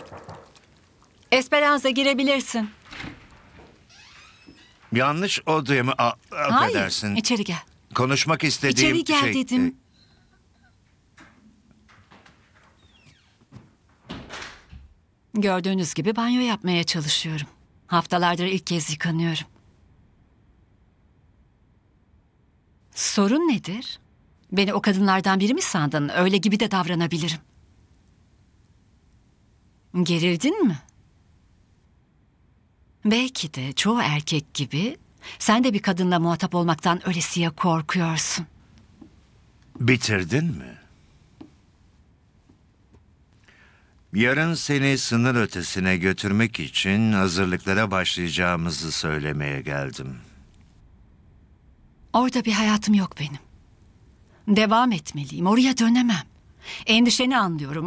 Esperanza, girebilirsin. Yanlış odaya mı? Affedersin. Hayır, içeri gel. Konuşmak istediğim İçeri gel dedim. Gördüğünüz gibi banyo yapmaya çalışıyorum. Haftalardır ilk kez yıkanıyorum. Sorun nedir? Beni o kadınlardan biri mi sandın? Öyle gibi de davranabilirim. Gerildin mi? Belki de çoğu erkek gibi sen de bir kadınla muhatap olmaktan ölesiye korkuyorsun. Bitirdin mi? Yarın seni sınır ötesine götürmek için hazırlıklara başlayacağımızı söylemeye geldim. Orada bir hayatım yok benim. Devam etmeliyim, oraya dönemem. Endişeni anlıyorum